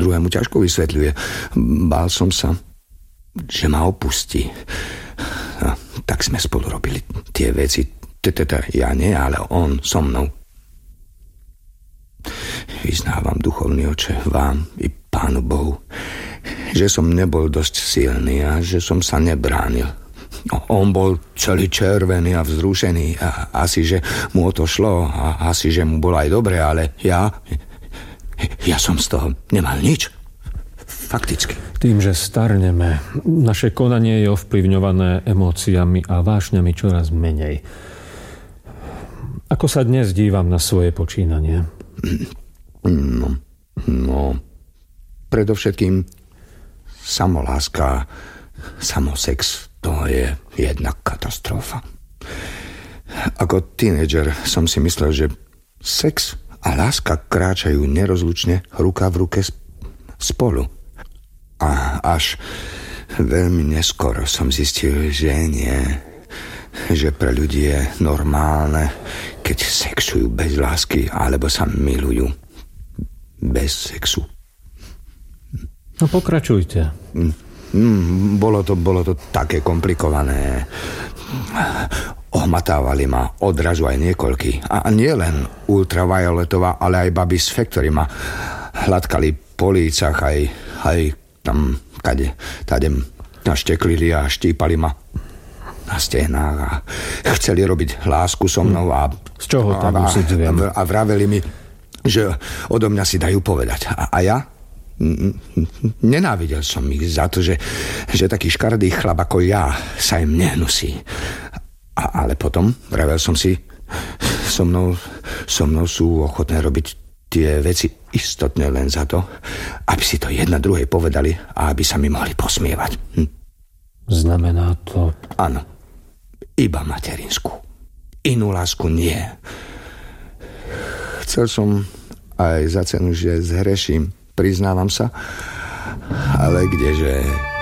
druhému ťažko vysvetľuje. Bál som sa, že ma opustí. A tak sme spolu robili tie veci. Ja nie, ale on so mnou. Vyznávam, duchovný oče, vám i Pánu Bohu, že som nebol dosť silný a že som sa nebránil. On bol celý červený a vzrušený. A asi, že mu o to šlo a asi, že mu bolo aj dobre, ale ja som z toho nemal nič. Fakticky. Tým, že starneme, naše konanie je ovplyvňované emóciami a vášňami čoraz menej. Ako sa dnes dívam na svoje počínanie? No, predovšetkým samoláska, samosex, to je jedna katastrofa. Ako tínedžer som si myslel, že sex a láska kráčajú nerozlučne ruka v ruke spolu. A až veľmi neskoro som zistil, že nie. Že pre ľudí je normálne, keď sexujú bez lásky, alebo sa milujú bez sexu. No pokračujte. Bolo to také komplikované. Ohmatávali ma odrazu aj niekoľky. A nie len ultravioletová, ale aj baby z Factory ma hladkali po lícach, aj tam tade našteklili a štípali ma na stehnách a chceli robiť lásku so mnou a z čoho tam a vraveli mi, že odo mňa si dajú povedať. A ja nenávidel som ich za to, že taký škaredý chlap ako ja sa im nehnusí. Ale potom vravel som si, so mnou sú ochotné robiť tie veci istotne len za to, aby si to jedna druhej povedali a aby sa mi mohli posmievať. Znamená to? Áno, iba materinskú. Inú lásku nie. Chcel som aj za cenu, že zhreším, priznávam sa, ale kdeže?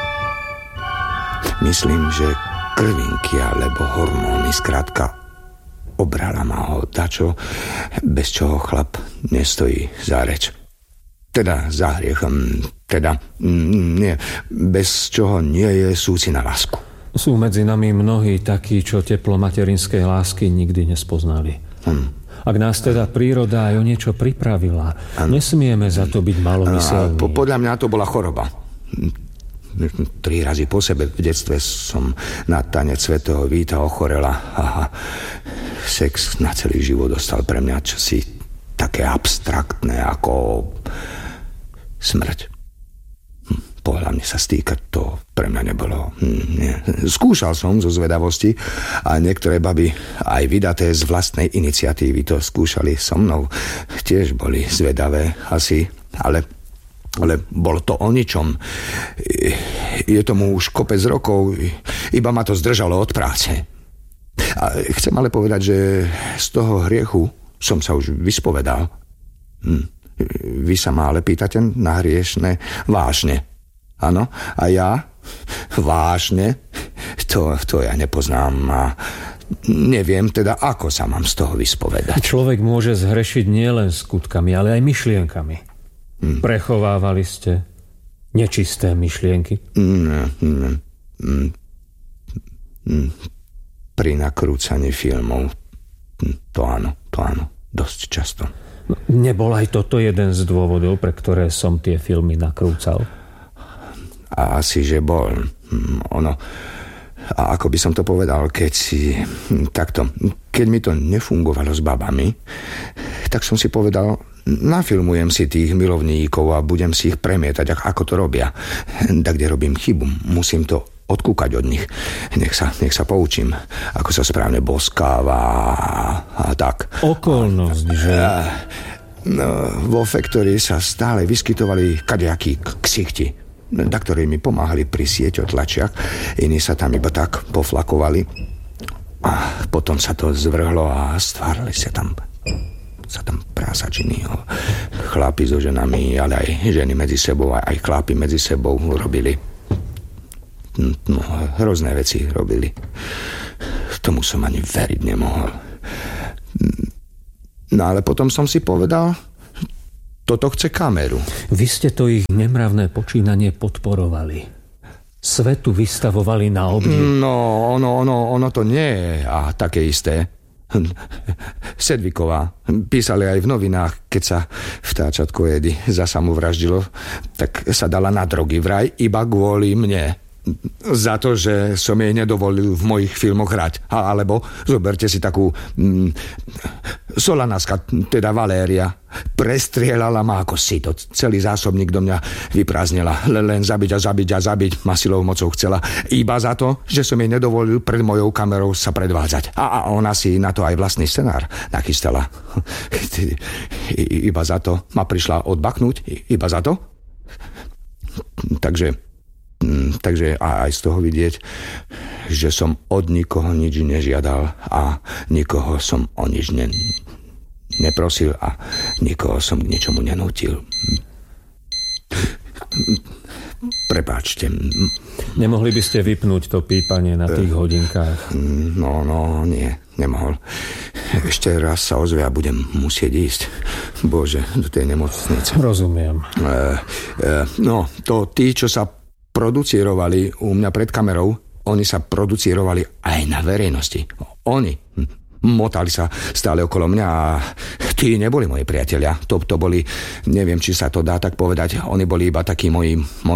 Myslím, že krvinky alebo hormóny, skrátka obrala ma o dačo, bez čoho chlap nestojí za reč. Teda za hriech, nie, bez čoho nie je súci na lásku. Sú medzi nami mnohí takí, čo teplo materinskej lásky nikdy nespoznali. Ak nás teda príroda aj o niečo pripravila, nesmieme za to byť malomyselní. Podľa mňa to bola choroba. 3 razy po sebe v detstve som na tanec svätého Víta ochorela a sex na celý život dostal pre mňa čosi také abstraktné ako smrť. Pohľadne sa stýkať to pre mňa nebolo. Nie. Skúšal som zo zvedavosti a niektoré baby aj vydaté z vlastnej iniciatívy to skúšali so mnou. Tiež boli zvedavé asi, ale bolo to o ničom. Je tomu už kopec rokov, iba ma to zdržalo od práce. A chcem ale povedať, že z toho hriechu som sa už vyspovedal. Vy sa ma ale pýtate na hriešne vážne. Áno, a ja vážne to ja nepoznám a neviem teda, ako sa mám z toho vyspovedať. Človek môže zhrešiť nielen skutkami, ale aj myšlienkami. Prechovávali ste nečisté myšlienky? Pri nakrúcaní filmov to áno, dosť často. Nebol aj toto jeden z dôvodov, pre ktoré som tie filmy nakrúcal? A asi, že bol. A ako by som to povedal, keď mi to nefungovalo s babami, tak som si povedal, nafilmujem si tých milovníkov a budem si ich premietať, ako to robia. Tak, kde robím chybu, musím to odkúkať od nich. Nech sa poučím, ako sa správne boskáva a tak. Okolnosť, že? Vo Factory sa stále vyskytovali kadejakí ksichti, ktorí mi pomáhali pri sieťotlačiach. Iní sa tam iba tak poflakovali. A potom sa to zvrhlo a stvárali sa tam prásačiny. Chlapi so ženami, ale aj ženy medzi sebou, aj chlapi medzi sebou robili. Hrozné veci robili. Tomu som ani veriť nemohol. No ale potom som si povedal, toto chce kameru. Vy ste to ich nemravné počínanie podporovali. Svetu vystavovali na obdiv. No, ono to nie je také isté. Sedviková písali aj v novinách, keď sa vtáčatko Edy za samovraždilo, tak sa dala na drogy vraj iba kvôli mne. Za to, že som jej nedovolil v mojich filmoch hrať. Alebo zoberte si takú Solanaska, teda Valéria. Prestrieľala ma ako sito. Celý zásobník do mňa vyprázdnila. Len zabiť ma silou mocou chcela. Iba za to, že som jej nedovolil pred mojou kamerou sa predvádzať. A ona si na to aj vlastný scenár nachystala. Iba za to ma prišla odbaknúť. Iba za to. Takže aj z toho vidieť, že som od nikoho nič nežiadal a nikoho som o nič neprosil a nikoho som k ničomu nenútil. Prepáčte. Nemohli by ste vypnúť to pípanie na tých hodinkách? No, nie, nemohol. Ešte raz sa ozve a budem musieť ísť. Bože, do tej nemocnice. Rozumiem. To tí, čo sa producírovali u mňa pred kamerou, oni sa producírovali aj na verejnosti. Oni motali sa stále okolo mňa a tí neboli moji priatelia. To boli, neviem, či sa to dá tak povedať, oni boli iba takí moji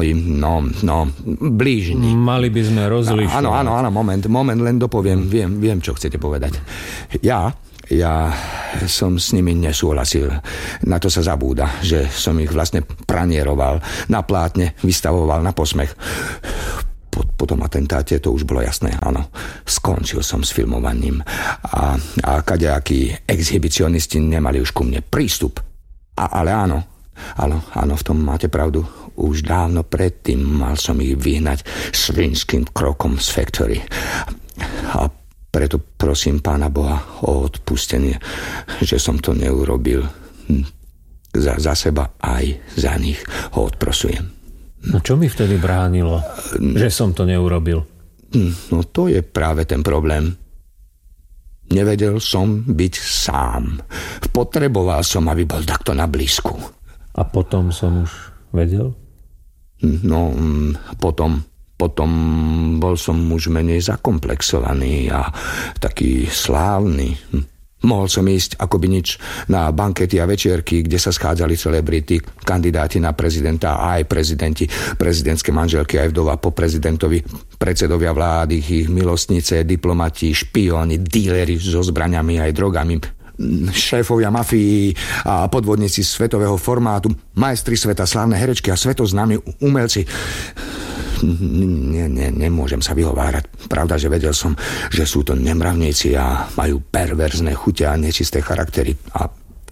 blížni. Mali by sme rozlišovať. Áno, moment, len dopoviem, viem, čo chcete povedať. Ja som s nimi nesúhlasil. Na to sa zabúda, že som ich vlastne pranieroval, na plátne vystavoval na posmech. Po tom atentáte to už bolo jasné, áno. Skončil som s filmovaním a kadejakí exhibicionisti nemali už ku mne prístup. Ale áno, v tom máte pravdu. Už dávno predtým mal som ich vyhnať svinským krokom z Factory. A preto prosím Pána Boha o odpustenie, že som to neurobil. Za seba aj za nich ho odprosujem. No čo mi vtedy bránilo, že som to neurobil? No to je práve ten problém. Nevedel som byť sám. Potreboval som, aby bol takto na blízku. A potom som už vedel? No, potom bol som už menej zakomplexovaný a taký slávny. Mohol som ísť akoby nič na bankety a večierky, kde sa schádzali celebrity, kandidáti na prezidenta a aj prezidenti, prezidentské manželky aj vdova po prezidentovi, predsedovia vlády, ich milostnice, diplomati, špióni, díleri so zbraňami aj drogami, šéfovia mafii a podvodníci svetového formátu, majstri sveta, slávne herečky a svetoznámi umelci. Nemôžem sa vyhovárať. Pravda, že vedel som, že sú to nemravníci a majú perverzné chute a nečisté charaktery. A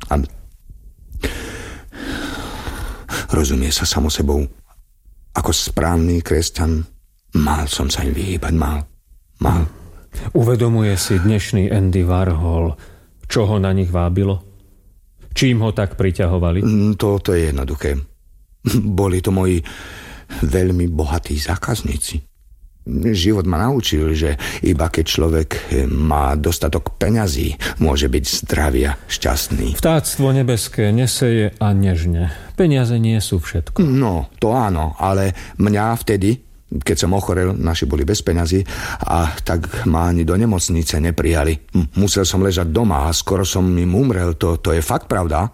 rozumie sa samo sebou. Ako správny kresťan mal som sa im vyhýbať. Mal. Uvedomuje si dnešný Andy Warhol, čo ho na nich vábilo? Čím ho tak priťahovali? To je jednoduché. Boli to moji veľmi bohatí zákazníci. Život ma naučil, že iba keď človek má dostatok peňazí, môže byť zdravý a šťastný. Vtáctvo nebeské neseje a nežne. Peniaze nie sú všetko. No, to áno, ale mňa vtedy, keď som ochorel, naši boli bez peňazí a tak ma ani do nemocnice neprijali. Musel som ležať doma a skoro som im umrel. To je fakt, pravda?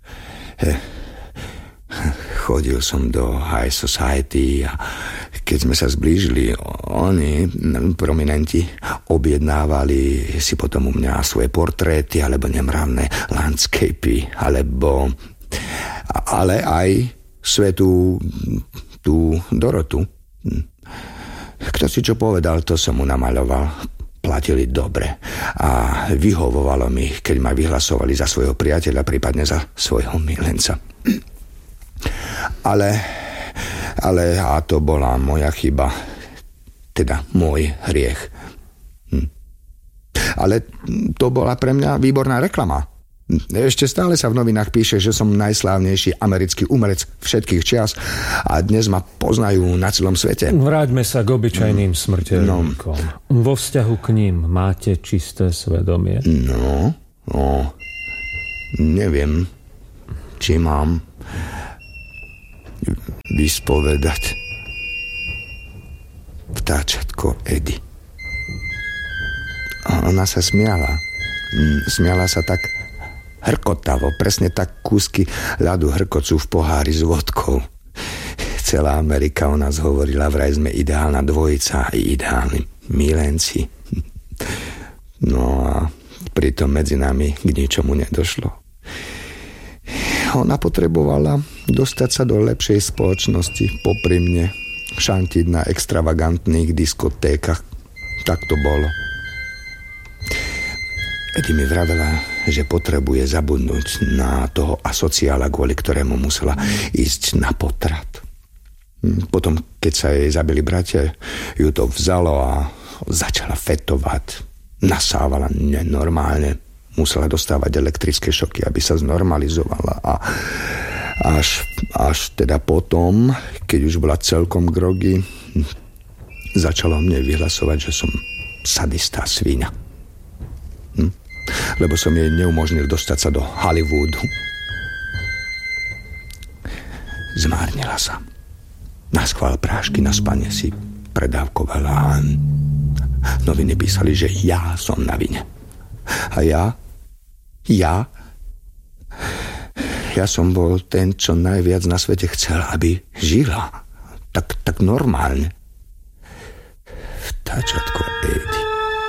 Chodil som do High Society a keď sme sa zblížili, oni, prominenti, objednávali si potom u mňa svoje portréty alebo nemravné landscapy, ale aj svetú tú Dorotu. Kto si čo povedal, to som mu namaľoval. Platili dobre a vyhovovalo mi, keď ma vyhlasovali za svojho priateľa, prípadne za svojho milenca. Ale a to bola moja chyba, teda môj hriech. Ale to bola pre mňa výborná reklama. Ešte stále sa v novinách píše, že som najslávnejší americký umelec všetkých čias a dnes ma poznajú na celom svete. Vráťme sa k obyčajným smrteľníkom. Vo vzťahu k ním máte čisté svedomie? No, neviem, či mám. vyspovedať. Vtáčatko Eddie. Ona sa smiala. Smiala sa tak hrkotavo, presne tak kúsky ľadu hrkocú v pohári s vodkou. Celá Amerika o nás hovorila, vraj sme ideálna dvojica, ideálni milenci. No a pritom medzi nami k ničomu nedošlo. Ona potrebovala dostať sa do lepšej spoločnosti, popri mne šantiť na extravagantných diskotékach. Tak to bolo. Eddie mi vravela, že potrebuje zabudnúť na toho asociála, kvôli ktorému musela ísť na potrat. Potom, keď sa jej zabili bratia, ju to vzalo a začala fetovať. Nasávala nenormálne. Musela dostávať elektrické šoky, aby sa znormalizovala. A až teda potom, keď už bola celkom grogy, začala mne vyhlasovať, že som sadista svíňa. Lebo som jej neumožnil dostať sa do Hollywoodu. Zmárnila sa. Naschvál prášky na spanie si predávkovala. Noviny písali, že ja som na vine. A ja som bol ten, čo najviac na svete chcel, aby žila. Tak normálne. Vtáčatko Eddie.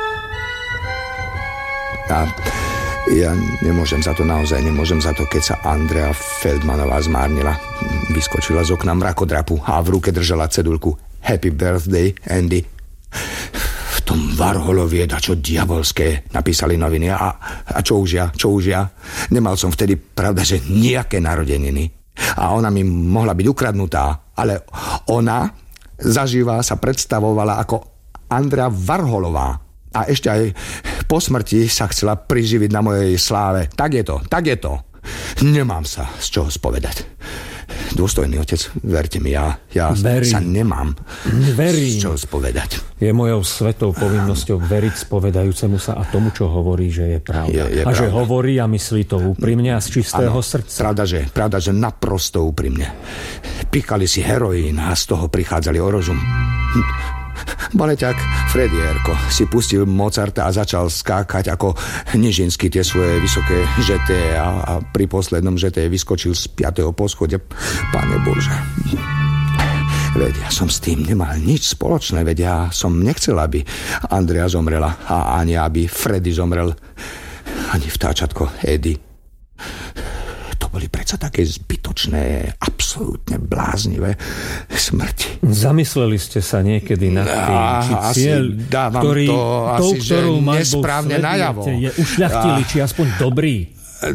A ja nemôžem za to, naozaj nemôžem za to, keď sa Andrea Feldmanová zmárnila. Vyskočila z okna mrakodrapu a v ruke držala cedulku Happy birthday, Andy. V tom Warholovi je dačo diabolské, napísali noviny. A čo už ja? Nemal som vtedy, pravda, že nejaké narodeniny. A ona mi mohla byť ukradnutá. Ale ona zaživa sa predstavovala ako Andrea Warholová. A ešte aj po smrti sa chcela priživiť na mojej sláve. Tak je to. Nemám sa z čoho spovedať. Dôstojný otec, verte mi, ja sa nemám z čoho spovedať. Je mojou svetou povinnosťou veriť spovedajúcemu sa a tomu, čo hovorí, že je pravda. Je pravda. Že hovorí a myslí to úprimne a z čistého srdca. Pravda, že naprosto úprimne. Píchali si heroín a z toho prichádzali o rozum. Baleťák Freddy Erko si pustil Mozarta a začal skákať ako Nižinský tie svoje vysoké žeté a pri poslednom žete vyskočil z 5. poschodia. Pane Bože. Veď ja som s tým nemal nič spoločné, veď ja som nechcel, aby Andrea zomrela a ani aby Freddy zomrel, ani vtáčatko Eddie. To boli predsa také zbytočné, absolútne bláznivé smrti. Zamysleli ste sa niekedy nad tým, či cieľ, ktorú nesprávne najavo, je ušľachtilý, či aspoň dobrý?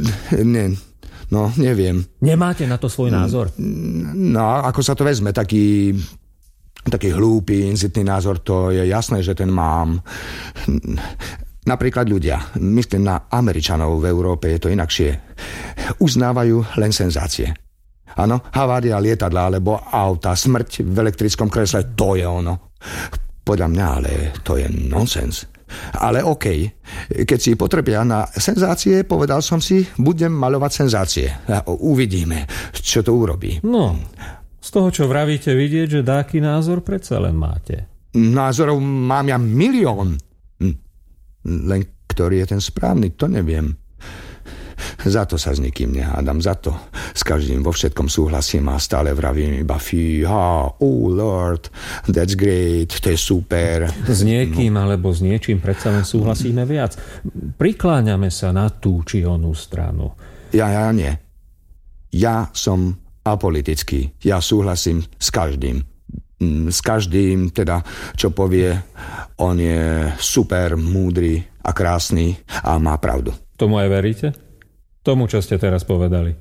Neviem. Nemáte na to svoj názor? No, ako sa to vezme, taký hlúpy, incitný názor, to je jasné, že ten mám. Napríklad ľudia, myslím na Američanov v Európe, je to inakšie, uznávajú len senzácie. Áno, havária lietadla alebo auta, smrť v elektrickom kresle, to je ono. Podľa mňa, ale to je nonsens. Ale okej, keď si potrebia na senzácie, povedal som si, budem maľovať senzácie. Uvidíme, čo to urobí. No, z toho, čo vravíte, vidieť, že dáky názor predsa len máte. Názorov mám ja milión. Len ktorý je ten správny, to neviem. Za to sa s nikým nehádam, za to s každým vo všetkom súhlasím a stále vravím iba oh Lord, that's great, to je super. S niekým alebo s niečím predsa len súhlasíme viac. Prikláňame sa na tú či onú stranu. Ja nie. Ja som apolitický. Ja súhlasím s každým. S každým, teda, čo povie, on je super, múdry a krásny a má pravdu. Tomu aj veríte? Tomu, čo ste teraz povedali?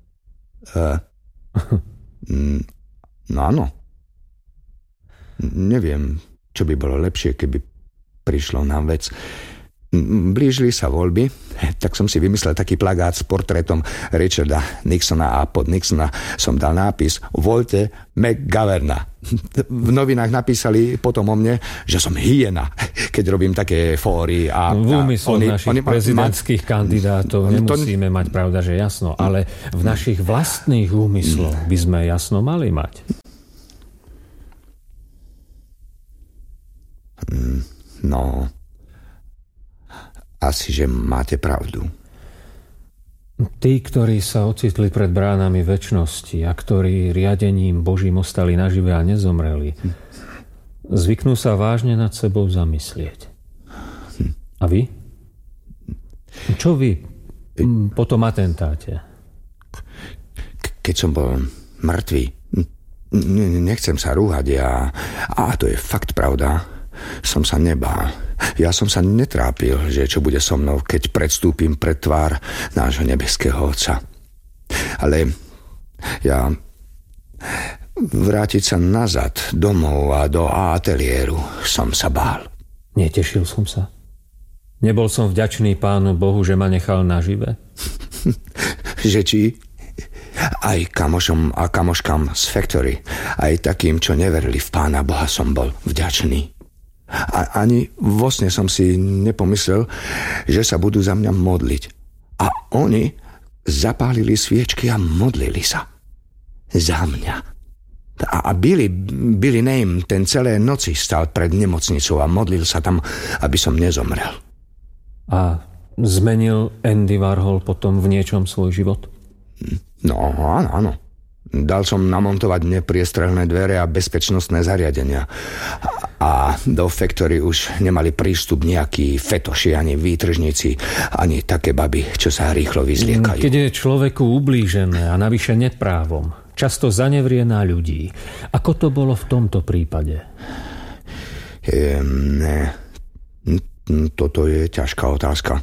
No áno. Neviem, čo by bolo lepšie, keby prišlo na vec. Blížili sa voľby, tak som si vymyslel taký plagát s portrétom Richarda Nixona a pod Nixona som dal nápis Voľte McGoverna. V novinách napísali potom o mne, že som hyena, keď robím také fóry. V úmysloch našich prezidentských kandidátov nemusíme mať, pravda, že jasno, ale v našich vlastných úmysloch by sme jasno mali mať. No, asi, že máte pravdu. Tí, ktorí sa ocitli pred bránami večnosti a ktorí riadením Božím ostali nažive a nezomreli, zvyknú sa vážne nad sebou zamyslieť. A vy? Čo vy po tom atentáte? Keď som bol mŕtvý, nechcem sa rúhať, a to je fakt pravda, som sa nebál. Ja som sa netrápil, že čo bude so mnou, keď predstúpim pred tvár nášho nebeského Otca. Ale ja vrátiť sa nazad domov a do ateliéru som sa bál. Netešil som sa. Nebol som vďačný Pánu Bohu, že ma nechal nažive? Že či? Aj kamošom a kamoškám z Factory, aj takým, čo neverili v Pána Boha, som bol vďačný. A ani vo sne som si nepomyslel, že sa budú za mňa modliť. A oni zapálili sviečky a modlili sa. Za mňa. A Billy Name ten celé noci stál pred nemocnicou a modlil sa tam, aby som nezomrel. A zmenil Andy Warhol potom v niečom svoj život? No, áno. Dal som namontovať nepriestrelné dvere a bezpečnostné zariadenia. A do Factory už nemali prístup nejakí fetoši, ani výtržníci, ani také baby, čo sa rýchlo vyzliekajú. Keď je človeku ublížené a navyše neprávom, často zanevrie na ľudí. Ako to bolo v tomto prípade? Toto je ťažká otázka.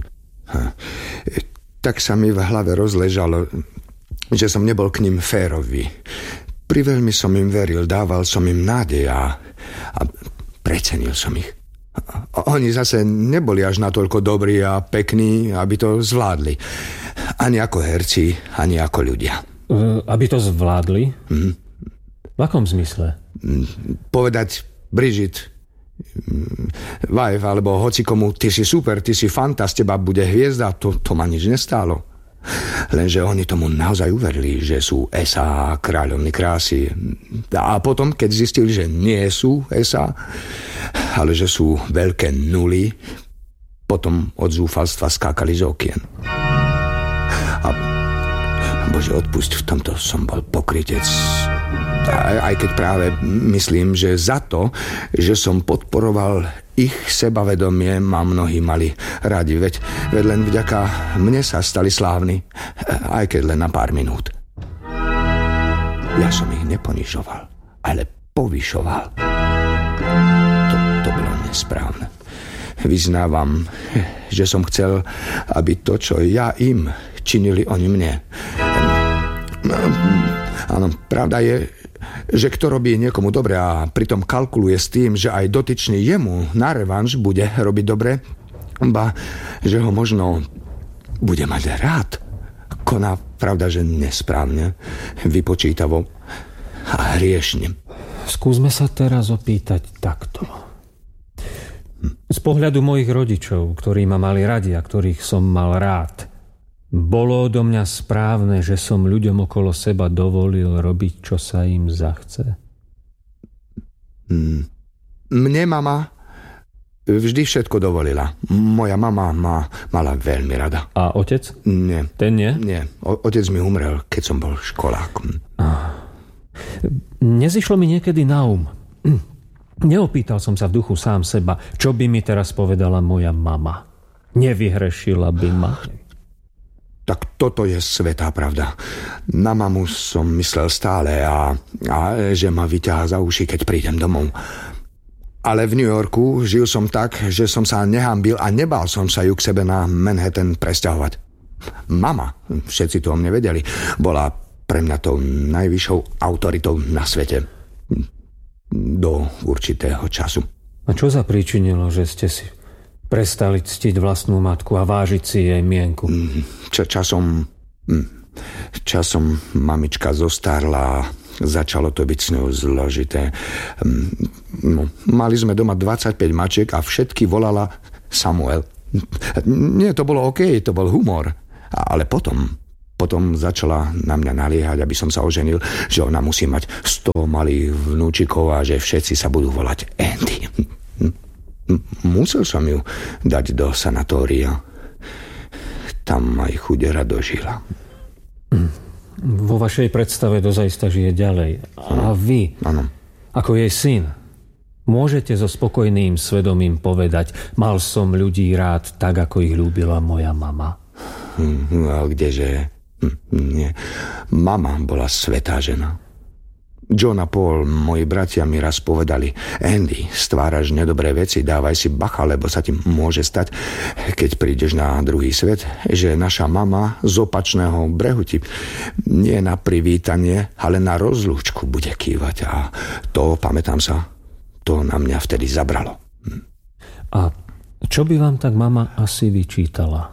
Tak sa mi v hlave rozležalo, že som nebol k ním férový. Priveľmi som im veril, dával som im nádej a precenil som ich. Oni zase neboli až natoľko dobrí a pekní, aby to zvládli. Ani ako herci, ani ako ľudia. Aby to zvládli? V akom zmysle? Povedať Bridget, wife, alebo hocikomu, ty si super, ty si fanta, z teba bude hviezda, to ma nič nestálo. Lenže oni tomu naozaj uverili, že sú SA, kráľovny krásy. A potom, keď zistili, že nie sú SA, ale že sú veľké nuly, potom od zúfalstva skákali z okien. A Bože, odpusť, v tomto som bol pokrytec. Aj keď práve myslím, že za to, že som podporoval ich sebavedomie, ma mnohí mali radi, veď len vďaka mne sa stali slávni, aj keď len na pár minút. Ja som ich neponižoval, ale povyšoval. To bolo nesprávne. Vyznávam, že som chcel, aby to, čo ja im, činili oni mne. Áno, pravda je, že kto robí niekomu dobre a pritom kalkuluje s tým, že aj dotyčný jemu na revanš bude robiť dobre, ba že ho možno bude mať rád, koná, pravda, že nesprávne, vypočítavo a hriešne. Skúsme sa teraz opýtať takto. Z pohľadu mojich rodičov, ktorí ma mali radi a ktorých som mal rád, bolo odo mňa správne, že som ľuďom okolo seba dovolil robiť, čo sa im zachce? Mne mama vždy všetko dovolila. Moja mama ma mala veľmi rada. A otec? Nie. Ten nie? Nie. Otec mi umrel, keď som bol školák. Nezišlo mi niekedy na um. Neopýtal som sa v duchu sám seba, čo by mi teraz povedala moja mama. Nevyhrešila by ma? Tak toto je svätá pravda. Na mamu som myslel stále a že ma vyťahá za uši, keď prídem domov. Ale v New Yorku žil som tak, že som sa nehanbil a nebál som sa ju k sebe na Manhattan presťahovať. Mama, všetci to o mne vedeli, bola pre mňa tou najvyššou autoritou na svete. Do určitého času. A čo zapríčinilo, že ste si prestali ctiť vlastnú matku a vážiť si jej mienku? Časom mamička zostarla, Začalo to byť s ňou zložité. Mali sme doma 25 mačiek a všetky volala Samuel. Nie, to bolo OK, to bol humor. Ale potom začala na mňa naliehať, aby som sa oženil, že ona musí mať 100 malých vnúčikov a že všetci sa budú volať Andy. Musel som ju dať do sanatória. Tam aj chudera dožila. Vo vašej predstave dozajista žije ďalej. A vy, ako jej syn, môžete so spokojným svedomím povedať: mal som ľudí rád tak, ako ich ľúbila moja mama. No, kdeže? Nie. Mama bola svätá žena. John a Paul, moji bratia, mi raz povedali: Andy, stváraš nedobré veci, dávaj si bacha, lebo sa ti môže stať, keď prídeš na druhý svet, že naša mama z opačného brehu ti nie na privítanie, ale na rozlúčku bude kývať. A to, pamätám sa, to na mňa vtedy zabralo. A čo by vám tak mama asi vyčítala?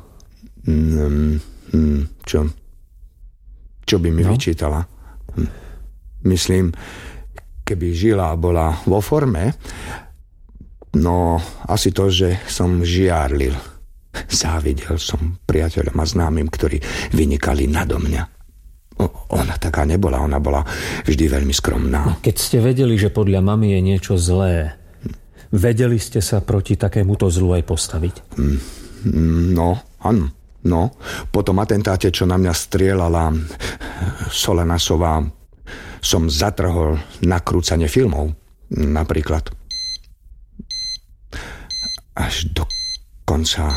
Čo by mi vyčítala? Myslím, keby žila a bola vo forme, no asi to, že som žiarlil. Závidel som priateľom a známym, ktorí vynikali nado mňa. Ona taká nebola, ona bola vždy veľmi skromná. Keď ste vedeli, že podľa mami je niečo zlé, vedeli ste sa proti takémuto zlu aj postaviť? No, áno. No, po tom atentáte, čo na mňa strieľala Solanasová, som zatrhol nakrúcanie filmov, napríklad. Až do konca.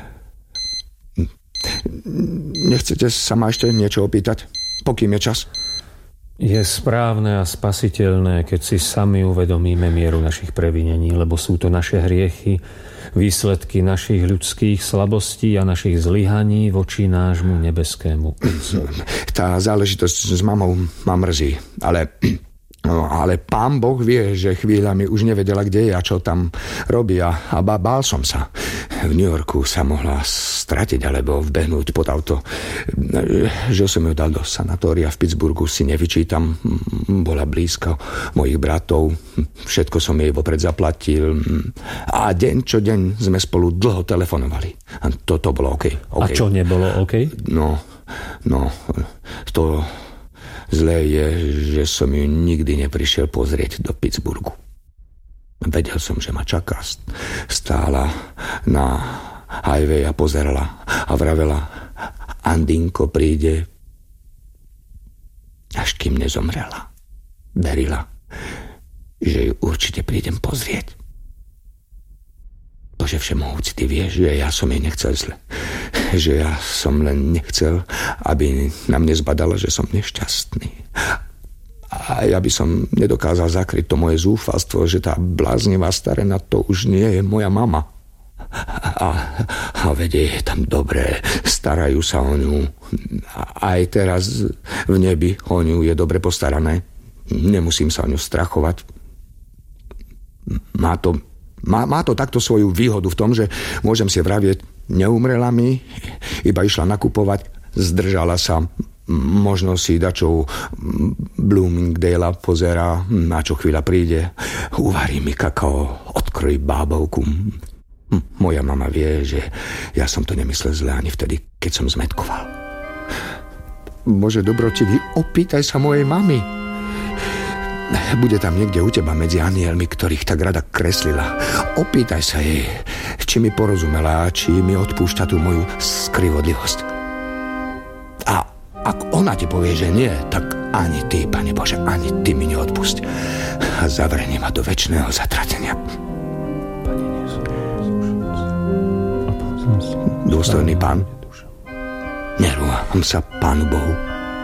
Nechcete sa ma ešte niečo opýtať, pokým je čas? Je správne a spasiteľné, keď si sami uvedomíme mieru našich previnení, lebo sú to naše hriechy, výsledky našich ľudských slabostí a našich zlyhaní voči nášmu nebeskému Otcovi. Tá záležitosť s mamou ma mrzí, ale Pán Boh vie, že chvíľami už nevedela, kde je a čo tam robí a bál som sa. V New Yorku sa mohla stratiť alebo vbehnúť pod auto. Že som ju dal do sanatória v Pittsburghu, si nevyčítam. Bola blízko mojich bratov. Všetko som jej vopred zaplatil. A deň čo deň sme spolu dlho telefonovali. A to bolo OK. A čo nebolo OK? No, to zlé je, že som ju nikdy neprišiel pozrieť do Pittsburghu. Vedel som, že ma čaká. Stála na highway a pozerala a vravela: Andinko príde, až kým nezomrela. Verila, že ju určite prídem pozrieť. Bože všemohúci, ty vieš, že ja som jej nechcel zle. Že ja som len nechcel, aby na mne zbadala, že som nešťastný. A ja by som nedokázal zakryť to moje zúfalstvo, že tá bláznivá starena to už nie je moja mama. A vedie je tam dobré, starajú sa o ňu. Aj teraz v nebi o ňu je dobre postarané. Nemusím sa o ňu strachovať. Má to takto svoju výhodu v tom, že môžem si vravieť: neumrela mi, iba išla nakupovať, zdržala sa, možno si dačou Bloomingdale pozerá, na čo chvíľa príde, uvarí mi kakao, odkrojí bábovku. Moja mama vie, že ja som to nemyslel zle ani vtedy, keď som zmätkoval. Bože dobrotivý, opýtaj sa mojej mamy. Bude tam niekde u teba medzi anielmi, ktorých tak rada kreslila. Opýtaj sa jej, či mi porozumela, či mi odpúšťa tú moju skrivodlivosť. A ak ona ti povie, že nie, tak ani ty, Pane Bože, ani ty mi neodpusť. A zavrni ma do večného zatratenia. Dôstojný Pán, nerúham sa Pánu Bohu.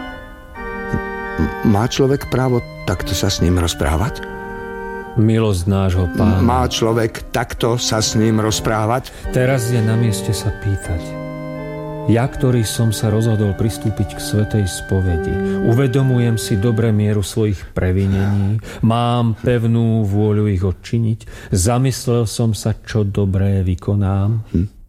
Má človek právo takto sa s ním rozprávať? Milosť nášho Pána. Má človek takto sa s ním rozprávať? Teraz je na mieste sa pýtať: ja, ktorý som sa rozhodol pristúpiť k svätej spovedi, uvedomujem si dobre mieru svojich previnení, mám pevnú vôľu ich odčiniť, zamyslel som sa, čo dobré vykonám.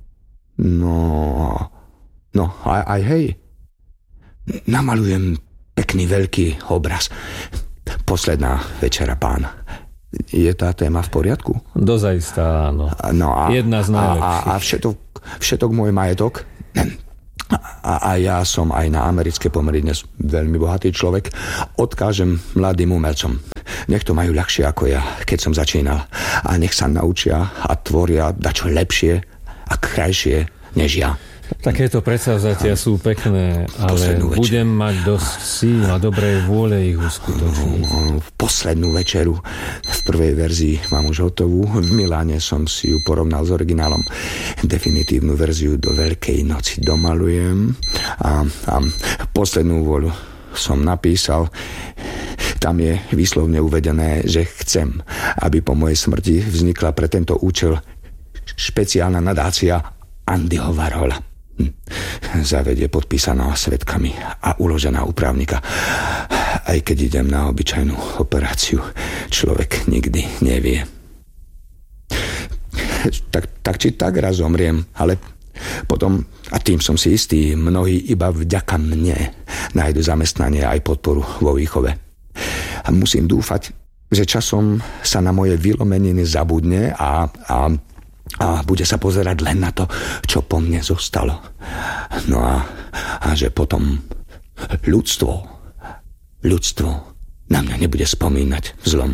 No, aj hej. Namalujem pekný veľký obraz. Posledná večera, pán. Je tá téma v poriadku? Dozajistá, áno. No jedna z najlepších. A všetok môj majetok? A ja som aj na americké pomery dnes veľmi bohatý človek. Odkážem mladým umelcom. Nech to majú ľahšie ako ja, keď som začínal. A nech sa naučia a tvoria dačo lepšie a krajšie než ja. Takéto predsavzatia sú pekné, ale budem mať dosť síl a dobrej vôle ich uskutočniť. V poslednú večeru v prvej verzii mám už hotovú. V Miláne som si ju porovnal s originálom. Definitívnu verziu do Veľkej noci domalujem a poslednú vôľu som napísal. Tam je výslovne uvedené, že chcem, aby po mojej smrti vznikla pre tento účel špeciálna nadácia Andyho Warhola. Záveď je podpísaná svedkami a uložená u právnika. Aj keď idem na obyčajnú operáciu, človek nikdy nevie. Tak či tak raz zomriem, ale potom, a tým som si istý, mnohí iba vďaka mne nájdu zamestnanie aj podporu vo výchove. A musím dúfať, že časom sa na moje vylomeniny zabudne a bude sa pozerať len na to, čo po mne zostalo. No a že potom ľudstvo na mňa nebude spomínať v zlom.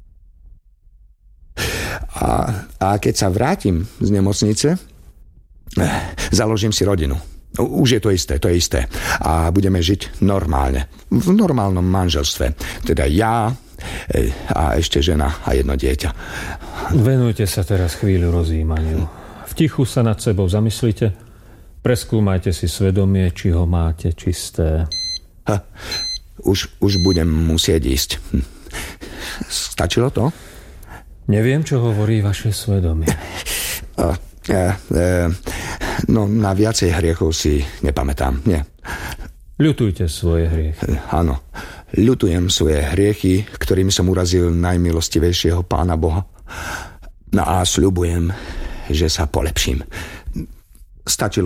A keď sa vrátim z nemocnice, založím si rodinu. Už je to isté. A budeme žiť normálne. V normálnom manželstve. Teda ja a ešte žena a jedno dieťa. Venujte sa teraz chvíľu rozjímaniu. V tichu sa nad sebou zamyslite. Preskúmajte si svedomie, či ho máte čisté. Už budem musieť ísť. Stačilo to? Neviem, čo hovorí vaše svedomie. No, na viacej hriechov si nepamätám, nie. Ľutujte svoje hriechy. Áno, ľutujem svoje hriechy, ktorými som urazil najmilostivejšieho Pána Boha. No a sľubujem, že sa polepším. Stačilo